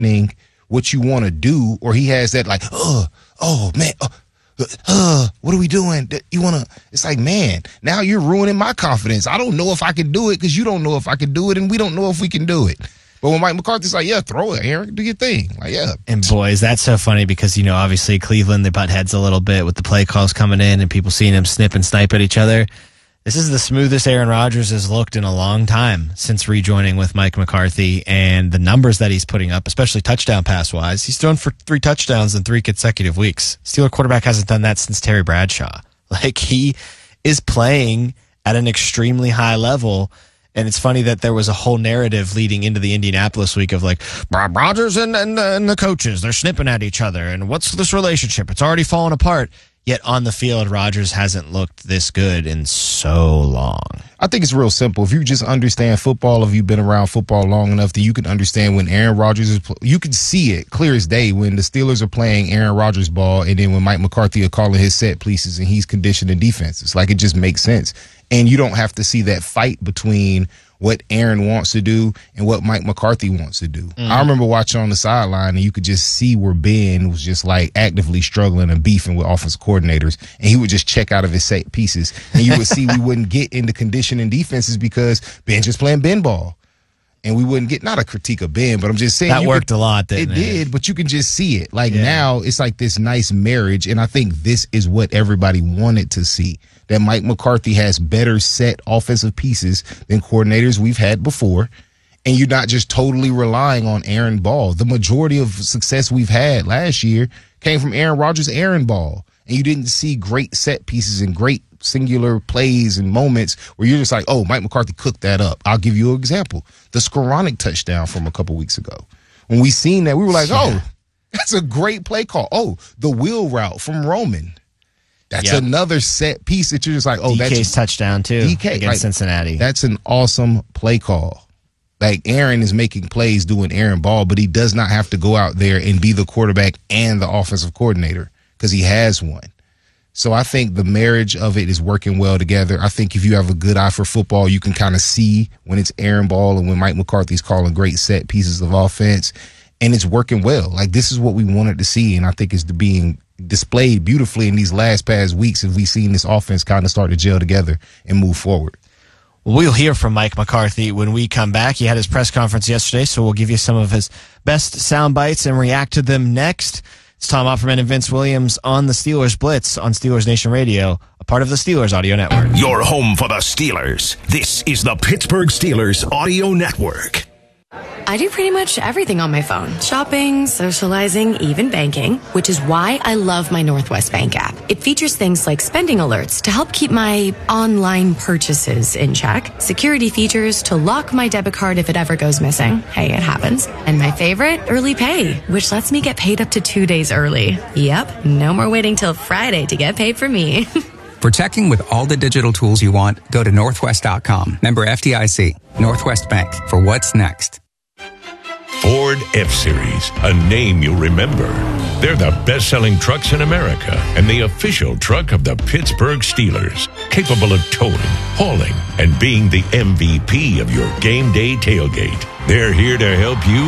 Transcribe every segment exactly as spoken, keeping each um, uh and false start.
what you want to do, or he has that like, oh, oh man, uh, uh, what are we doing? You want to, it's like, man, now you're ruining my confidence. I don't know if I can do it because you don't know if I can do it, and we don't know if we can do it. But when Mike McCarthy's like, yeah, throw it, Aaron, do your thing. Like, yeah. And boys, that's so funny because, you know, obviously Cleveland, they butt heads a little bit with the play calls coming in and people seeing him snip and snipe at each other. This is the smoothest Aaron Rodgers has looked in a long time since rejoining with Mike McCarthy, and the numbers that he's putting up, especially touchdown pass-wise, he's thrown for three touchdowns in three consecutive weeks. Steeler quarterback hasn't done that since Terry Bradshaw. Like, he is playing at an extremely high level, and it's funny that there was a whole narrative leading into the Indianapolis week of like, Rodgers and, and, and the coaches, they're snipping at each other, and what's this relationship? It's already fallen apart. Yet on the field, Rodgers hasn't looked this good in so long. I think it's real simple. If you just understand football, if you've been around football long enough, that you can understand when Aaron Rodgers is, you can see it clear as day when the Steelers are playing Aaron Rodgers ball, and then when Mike McCarthy are calling his set pieces and he's conditioning defenses. Like, it just makes sense. And you don't have to see that fight between what Aaron wants to do and what Mike McCarthy wants to do. Mm-hmm. I remember watching on the sideline, and you could just see where Ben was just like actively struggling and beefing with offensive coordinators, and he would just check out of his set pieces, and you would see we wouldn't get into conditioning defenses because Ben's just playing Ben ball. And we wouldn't get, not a critique of Ben, but I'm just saying. That worked could, a lot, didn't it? It did, but you can just see it. Like, yeah. Now it's like this nice marriage, and I think this is what everybody wanted to see. That Mike McCarthy has better set offensive pieces than coordinators we've had before, and you're not just totally relying on Aaron Ball. The majority of success we've had last year came from Aaron Rodgers' Aaron Ball, and you didn't see great set pieces and great singular plays and moments where you're just like, oh, Mike McCarthy cooked that up. I'll give you an example. The Skoranek touchdown from a couple weeks ago. When we seen that, we were like, yeah. oh, that's a great play call. Oh, the wheel route from Roman. That's yep. another set piece that you're just like, oh, D K's that's touchdown too D K against like, Cincinnati. That's an awesome play call. Like, Aaron is making plays doing Aaron Ball, but he does not have to go out there and be the quarterback and the offensive coordinator because he has one. So I think the marriage of it is working well together. I think if you have a good eye for football, you can kind of see when it's Aaron Ball and when Mike McCarthy's calling great set pieces of offense, and it's working well. Like, this is what we wanted to see, and I think it's being displayed beautifully in these last past weeks as we've seen this offense kind of start to gel together and move forward. We'll hear from Mike McCarthy when we come back. He had his press conference yesterday, so we'll give you some of his best sound bites and react to them next. It's Tom Opperman and Vince Williams on the Steelers Blitz on Steelers Nation Radio, a part of the Steelers Audio Network. Your home for the Steelers. This is the Pittsburgh Steelers Audio Network. I do pretty much everything on my phone. Shopping, socializing, even banking, which is why I love my Northwest Bank app. It features things like spending alerts to help keep my online purchases in check, security features to lock my debit card if it ever goes missing. Hey, it happens. And my favorite, early pay, which lets me get paid up to two days early. Yep, no more waiting till Friday to get paid for me. For checking with all the digital tools you want, go to northwest dot com. Member F D I C. Northwest Bank. For what's next. Ford F-Series, a name you'll remember. They're the best-selling trucks in America and the official truck of the Pittsburgh Steelers, capable of towing, hauling, and being the M V P of your game day tailgate. They're here to help you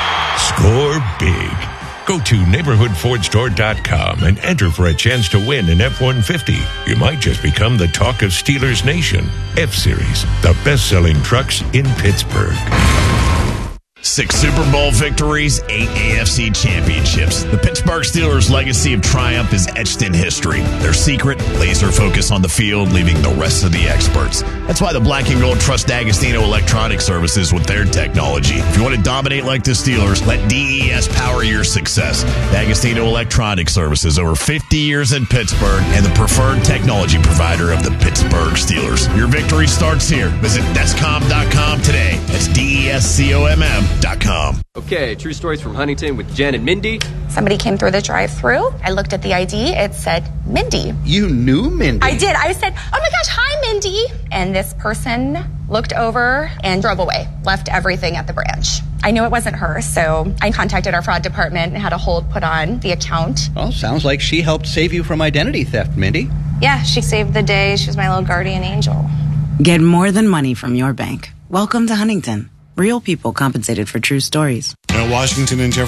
score big. Go to neighborhood ford store dot com and enter for a chance to win an F one fifty. You might just become the talk of Steelers Nation. F-Series, the best-selling trucks in Pittsburgh. Six Super Bowl victories, eight A F C championships. The Pittsburgh Steelers' legacy of triumph is etched in history. Their secret, laser focus on the field, leaving the rest of the experts. That's why the Black and Gold trust D'Agostino Electronic Services with their technology. If you want to dominate like the Steelers, let D E S power your success. D'Agostino Electronic Services, over fifty years in Pittsburgh, and the preferred technology provider of the Pittsburgh Steelers. Your victory starts here. Visit descom dot com today. That's D E S C O M M. Com. Okay, true stories from Huntington with Jen and Mindy. Somebody came through the drive-thru. I looked at the I D. It said Mindy. You knew Mindy? I did. I said, oh my gosh, hi, Mindy. And this person looked over and drove away, left everything at the branch. I knew it wasn't her, so I contacted our fraud department and had a hold put on the account. Well, sounds like she helped save you from identity theft, Mindy. Yeah, she saved the day. She was my little guardian angel. Get more than money from your bank. Welcome to Huntington. Real people compensated for true stories. at Washington and Jefferson